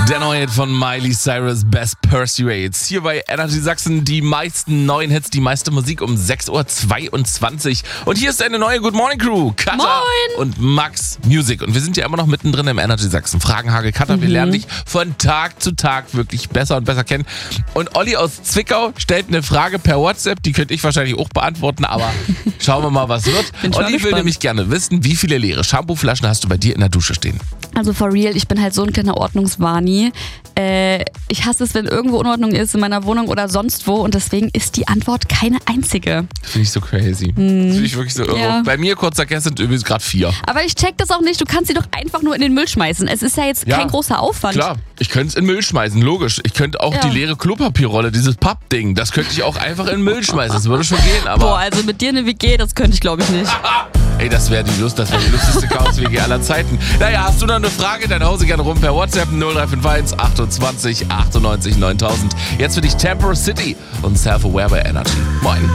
Der neue Hit von Miley Cyrus, Best Pursuits. Hier bei Energy Sachsen die meisten neuen Hits, die meiste Musik um 6.22 Uhr. Und hier ist eine neue Good Morning Crew. Katha Moin. und Max Music. Und wir sind ja immer noch mittendrin im Energy Sachsen Fragenhagel. Katha, wir lernen dich von Tag zu Tag wirklich besser und besser kennen. Und Olli aus Zwickau stellt eine Frage per WhatsApp. Die könnte ich wahrscheinlich auch beantworten, aber schauen wir mal, was wird. Olli will nämlich gerne wissen, wie viele leere Shampooflaschen hast du bei dir in der Dusche stehen? Also for real, ich bin halt so ein kleiner Ordnungswani. Ich hasse es, wenn irgendwo Unordnung ist in meiner Wohnung oder sonst wo und deswegen ist die Antwort keine einzige. Finde ich so crazy. Das finde ich wirklich so irre. Ja. Bei mir, kurzer Guess, sind übrigens gerade 4. Aber ich check das auch nicht, du kannst sie doch einfach nur in den Müll schmeißen. Es ist ja jetzt kein großer Aufwand. Klar, ich könnte es in den Müll schmeißen, logisch. Ich könnte auch die leere Klopapierrolle, dieses Pappding, das könnte ich auch einfach in den Müll schmeißen. Das würde schon gehen, aber... Boah, also mit dir eine WG, das könnte ich glaube ich nicht. Ey, das wäre die lustigste Chaos-WG aller Zeiten. Naja, hast du noch eine Frage? Dann hau sie gerne rum per WhatsApp 0351 28 98 9000. Jetzt für dich Temper City und Self-Aware bei Energy. Moin.